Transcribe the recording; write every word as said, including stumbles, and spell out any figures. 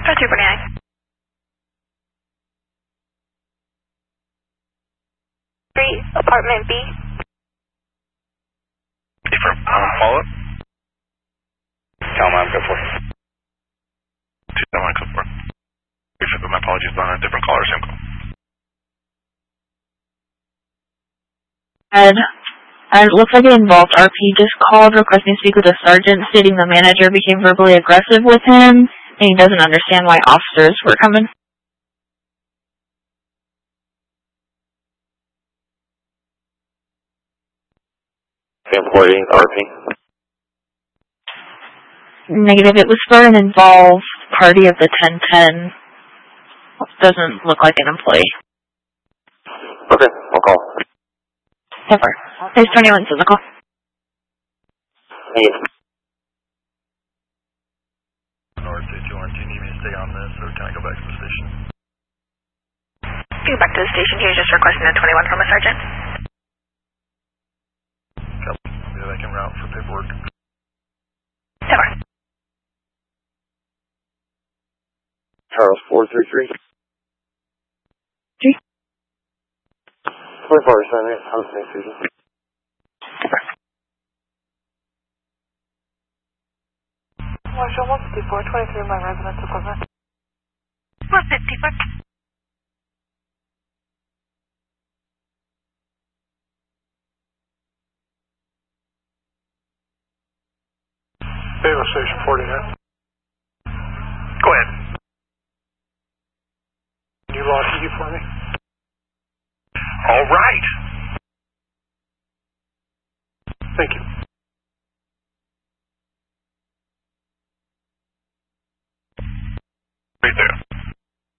Oh, two forty-nine. Street, apartment B. Different. Um, follow up. Tell me I'm good for. Tell me I'm good for. My apologies on a different caller, same call. And, and it looks like it involved R P just called requesting to speak with a sergeant, stating the manager became verbally aggressive with him, and he doesn't understand why officers were coming. Reporting R P. Negative. It was for an involved party of the ten ten. Doesn't look like an employee. Okay, I'll call. Never. There's twenty-one in the call. Thank you. North fifty-one, do you need me to stay on this, or can I go back to the station? Go back to the station here, just requesting a twenty-one from a sergeant. Copy. I'll be back en route for paperwork. Never. Charles, four three three. Three. twenty-four, seven, I'm saying Susan. Marshall, one fifty-four, twenty-three, my residence equipment. one fifty-four. Baylor Station forty-nine. Go ahead. Can you log E for me? All right. Thank you. Right there.